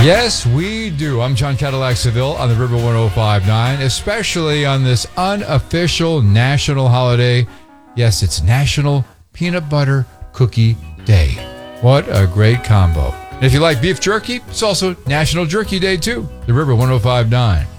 Yes, we do. I'm John Cadillac Seville on the River 105.9, especially on this unofficial national holiday. Yes, it's National Peanut Butter Cookie Day. What a great combo. And if you like beef jerky, it's also National Jerky Day, too. The River 105.9.